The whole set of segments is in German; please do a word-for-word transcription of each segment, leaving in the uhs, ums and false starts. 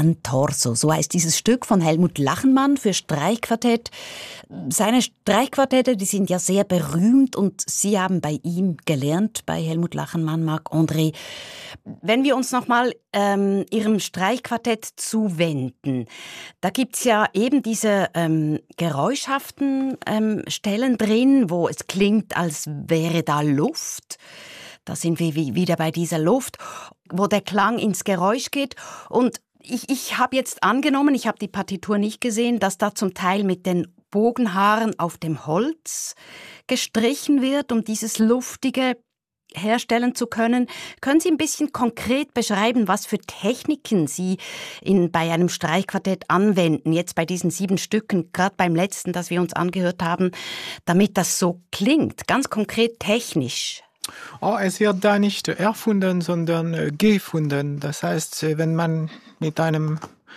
Gran Torso. So heißt dieses Stück von Helmut Lachenmann für Streichquartett. Seine Streichquartette, die sind ja sehr berühmt und Sie haben bei ihm gelernt, bei Helmut Lachenmann, Marc-André. Wenn wir uns nochmal ähm, Ihrem Streichquartett zuwenden, da gibt's ja eben diese ähm, geräuschhaften ähm, Stellen drin, wo es klingt, als wäre da Luft. Da sind wir wieder bei dieser Luft, wo der Klang ins Geräusch geht. Und ich, ich habe jetzt angenommen, ich habe die Partitur nicht gesehen, dass da zum Teil mit den Bogenhaaren auf dem Holz gestrichen wird, um dieses Luftige herstellen zu können. Können Sie ein bisschen konkret beschreiben, was für Techniken Sie in, bei einem Streichquartett anwenden, jetzt bei diesen sieben Stücken, gerade beim letzten, das wir uns angehört haben, damit das so klingt, ganz konkret technisch? Oh, es wird da nicht erfunden, sondern äh, gefunden. Das heißt, wenn man mit einem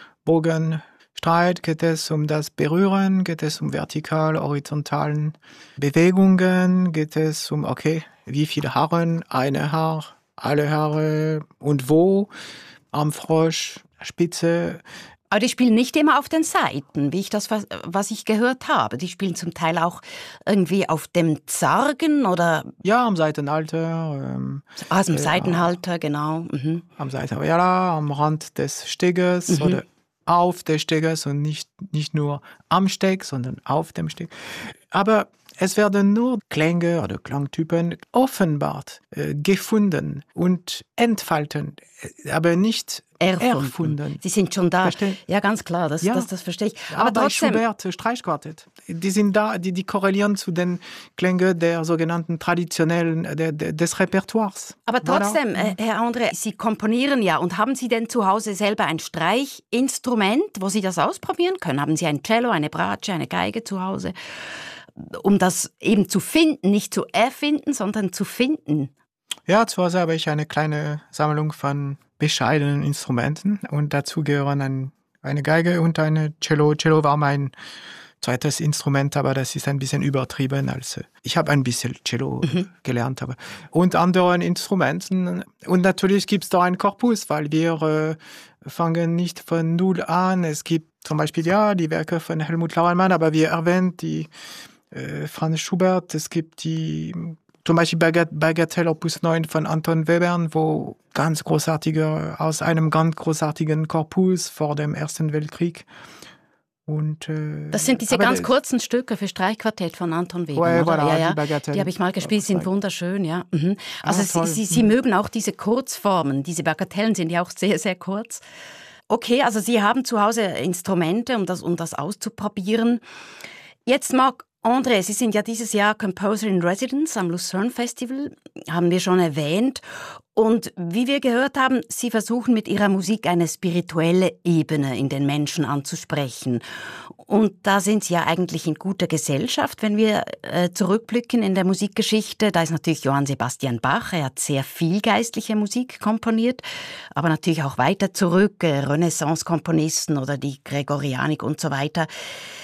Bogen streicht, geht es um das Berühren, geht es um vertikal, horizontalen Bewegungen, geht es um, okay, wie viele Haare, eine Haar, alle Haare und wo, am Frosch, Spitze. Aber die spielen nicht immer auf den Saiten, wie ich das, was ich gehört habe. Die spielen zum Teil auch irgendwie auf dem Zargen oder... Ja, am Saitenhalter. Ähm, ah, am äh, Saitenhalter, genau. Mhm. Am Saitenhalter, ja, am Rand des Steges mhm. oder auf des Steges und nicht, nicht nur am Steg, sondern auf dem Steg. Aber es werden nur Klänge oder Klangtypen offenbart, äh, gefunden und entfalten, aber nicht erfunden. erfunden. Sie sind schon da. Verstehen? Ja, ganz klar, das, ja. das, das verstehe ich. Aber, Aber trotzdem... Schubert, Streichquartett, die sind da, die, die korrelieren zu den Klängen der sogenannten traditionellen, der, der, des Repertoires. Aber trotzdem, voilà. Herr André, Sie komponieren ja und haben Sie denn zu Hause selber ein Streichinstrument, wo Sie das ausprobieren können? Haben Sie ein Cello, eine Bratsche, eine Geige zu Hause? Um das eben zu finden, nicht zu erfinden, sondern zu finden. Ja, zu Hause habe ich eine kleine Sammlung von bescheidenen Instrumenten und dazu gehören ein, eine Geige und eine Cello. Cello war mein zweites Instrument, aber das ist ein bisschen übertrieben. Als ich habe ein bisschen Cello mhm. gelernt, aber und anderen Instrumenten. Und natürlich gibt es da einen Korpus, weil wir äh, fangen nicht von null an. Es gibt zum Beispiel ja die Werke von Helmut Lachenmann, aber wir erwähnen die Franz Schubert, es gibt die, zum Beispiel Bagatelle Opus neun von Anton Webern, wo ganz großartige, aus einem ganz großartigen Korpus vor dem Ersten Weltkrieg. Und, äh, das sind diese ganz kurzen Stücke für Streichquartett von Anton Webern, ouais, oder? Voilà, ja, ja. Die Bagatelle. Die habe ich mal gespielt, die sind wunderschön, ja. Mhm. Also ah, Sie, Sie, Sie mögen auch diese Kurzformen, diese Bagatellen sind ja auch sehr, sehr kurz. Okay, also Sie haben zu Hause Instrumente, um das, um das auszuprobieren. Jetzt mag André, Sie sind ja dieses Jahr Composer in Residence am Lucerne Festival, haben wir schon erwähnt. Und wie wir gehört haben, Sie versuchen mit Ihrer Musik eine spirituelle Ebene in den Menschen anzusprechen. Und da sind Sie ja eigentlich in guter Gesellschaft, wenn wir äh, zurückblicken in der Musikgeschichte. Da ist natürlich Johann Sebastian Bach, er hat sehr viel geistliche Musik komponiert, aber natürlich auch weiter zurück, äh, Renaissance-Komponisten oder die Gregorianik und so weiter.